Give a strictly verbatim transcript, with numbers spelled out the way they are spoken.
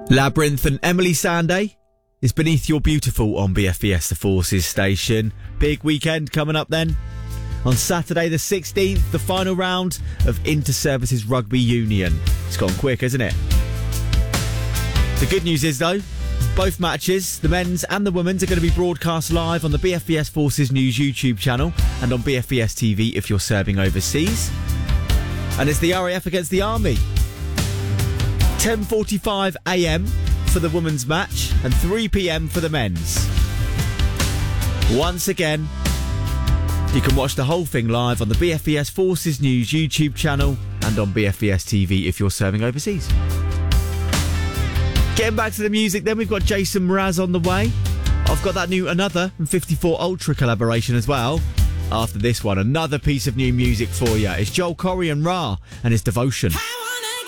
Labyrinth and Emily Sandé is Beneath Your Beautiful on B F B S The Forces station. Big weekend coming up then. On Saturday the sixteenth, the final round of Inter-Services Rugby Union. It's gone quick, hasn't it? The good news is, though, both matches, the men's and the women's, are going to be broadcast live on the B F B S Forces News YouTube channel and on B F B S T V if you're serving overseas. And it's the R A F against the Army. ten forty-five a m for the women's match and three p m for the men's. Once again, you can watch the whole thing live on the B F B S Forces News YouTube channel and on B F B S T V if you're serving overseas. Getting back to the music then, we've got Jason Mraz on the way. I've got that new Another and fifty-four Ultra collaboration as well. After this one, another piece of new music for you. It's Joel Corey and Ra and his Devotion.